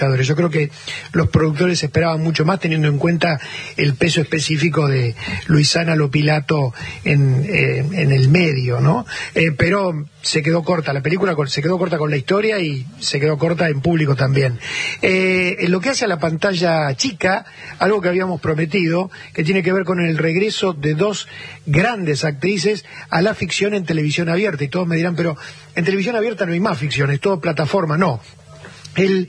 espectadores. Yo creo que los productores esperaban mucho más, teniendo en cuenta el peso específico de Luisana Lopilato en el medio, ¿no? Pero se quedó corta la película, se quedó corta con la historia y se quedó corta en público también. En lo que hace a la pantalla chica, algo que habíamos prometido, que tiene que ver con el regreso de dos grandes actrices a la ficción en televisión abierta. Y todos me dirán, pero en televisión abierta no hay más ficción, es todo plataforma. No. El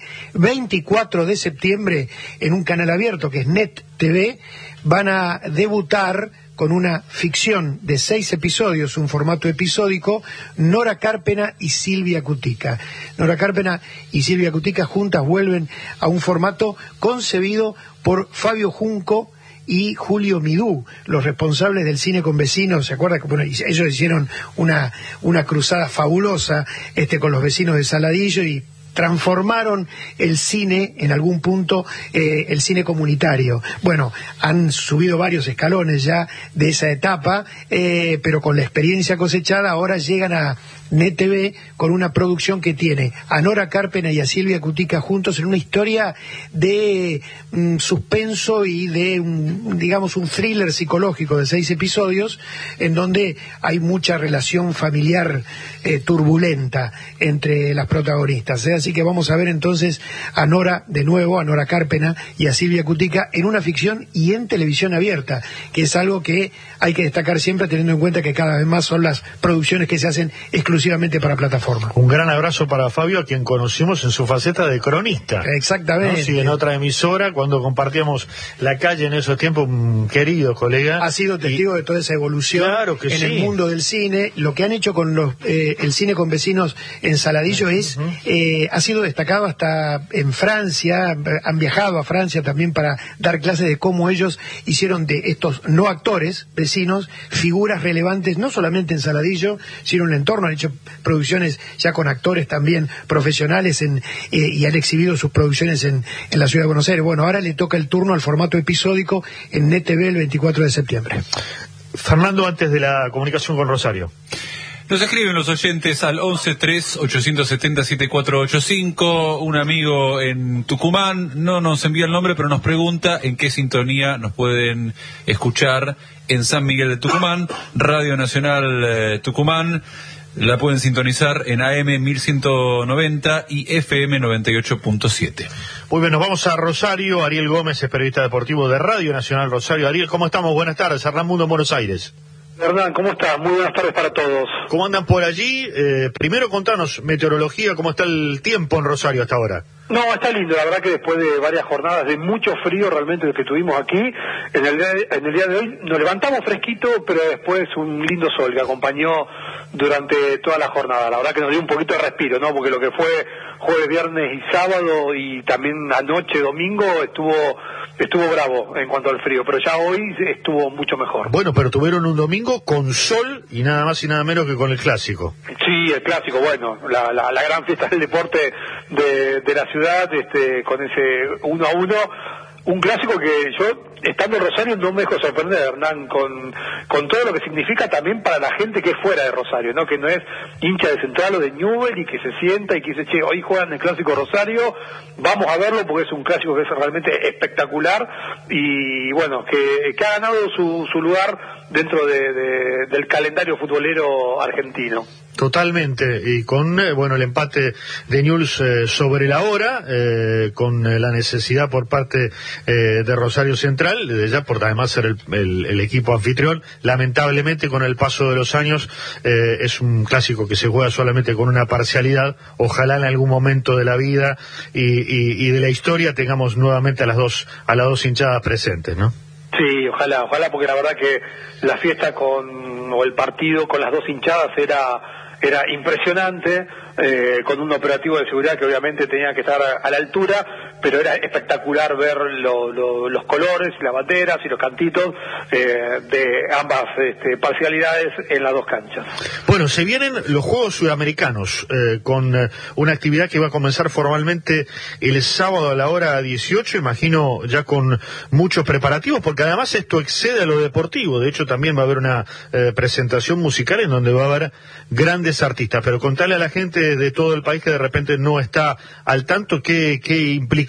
24 de septiembre, en un canal abierto que es Net TV, van a debutar con una ficción de 6 episodios, un formato episódico, Nora Carpena y Silvia Cutica. Nora Carpena y Silvia Cutica juntas vuelven a un formato concebido por Fabio Junco y Julio Midú, los responsables del Cine con Vecinos. ¿Se acuerdan? Bueno, ellos hicieron una cruzada fabulosa con los vecinos de Saladillo y transformaron el cine, en algún punto, el cine comunitario. Bueno, han subido varios escalones ya de esa etapa, pero con la experiencia cosechada ahora llegan a Net TV con una producción que tiene a Nora Carpena y a Silvia Cutica juntos en una historia de suspenso y de, digamos, un thriller psicológico de 6 episodios, en donde hay mucha relación familiar turbulenta entre las protagonistas, Así que vamos a ver entonces a Nora de nuevo, a Nora Carpena y a Silvia Cutica en una ficción y en televisión abierta, que es algo que hay que destacar siempre, teniendo en cuenta que cada vez más son las producciones que se hacen exclusivamente para plataforma. Un gran abrazo para Fabio, a quien conocimos en su faceta de cronista. Exactamente. ¿No? Sí, en otra emisora, cuando compartíamos la calle en esos tiempos, un querido colega. Ha sido testigo de toda esa evolución, claro que en el mundo del cine. Lo que han hecho con el Cine con Vecinos en Saladillo ha sido destacado hasta en Francia. Han viajado a Francia también para dar clases de cómo ellos hicieron de estos no actores vecinos figuras relevantes, no solamente en Saladillo, sino en el entorno. Han hecho producciones ya con actores también profesionales y han exhibido sus producciones en la ciudad de Buenos Aires. Bueno, ahora le toca el turno al formato episódico en Net TV el 24 de septiembre. Fernando, antes de la comunicación con Rosario. Nos escriben los oyentes al 11-3-870-7485. Un amigo en Tucumán no nos envía el nombre, pero nos pregunta en qué sintonía nos pueden escuchar en San Miguel de Tucumán. Radio Nacional Tucumán la pueden sintonizar en AM 1190 y FM 98.7. Muy bien, nos vamos a Rosario. Ariel Gómez es periodista deportivo de Radio Nacional Rosario. Ariel, ¿cómo estamos? Buenas tardes. Hernán Mundo en Buenos Aires. Hernán, ¿cómo estás? Muy buenas tardes para todos. ¿Cómo andan por allí? Primero contanos, meteorología, ¿cómo está el tiempo en Rosario hasta ahora? No, está lindo, la verdad que después de varias jornadas de mucho frío realmente que tuvimos aquí, en el día de hoy nos levantamos fresquito, pero después un lindo sol que acompañó durante toda la jornada. La verdad que nos dio un poquito de respiro, ¿no? Porque lo que fue jueves, viernes y sábado y también anoche, domingo, estuvo bravo en cuanto al frío, pero ya hoy estuvo mucho mejor. Bueno, pero tuvieron un domingo con sol y nada más y nada menos que con el clásico. Sí, el clásico, bueno, la gran fiesta del deporte de la ciudad, con ese 1-1, un clásico que yo, estando en Rosario, no me dejo sorprender, Hernán, con todo lo que significa también para la gente que es fuera de Rosario, ¿no? Que no es hincha de Central o de Newell y que se sienta y que dice, che, hoy juegan el clásico Rosario, vamos a verlo porque es un clásico que es realmente espectacular y bueno, que ha ganado su lugar dentro del calendario futbolero argentino. Totalmente, y con el empate de Newell's sobre la hora, con la necesidad por parte de Rosario Central, ya por además ser el equipo anfitrión. Lamentablemente, con el paso de los años, es un clásico que se juega solamente con una parcialidad. Ojalá en algún momento de la vida y de la historia tengamos nuevamente a las dos hinchadas presentes, ¿no? Sí, ojalá, porque la verdad que la fiesta o el partido con las dos hinchadas era impresionante, con un operativo de seguridad que obviamente tenía que estar a la altura, pero era espectacular ver los colores y las banderas y los cantitos de ambas parcialidades en las dos canchas. Bueno, se vienen los Juegos Sudamericanos con una actividad que va a comenzar formalmente el sábado a la hora 18, imagino ya con muchos preparativos, porque además esto excede a lo deportivo. De hecho, también va a haber una presentación musical en donde va a haber grandes artistas, pero contarle a la gente de todo el país que de repente no está al tanto qué implica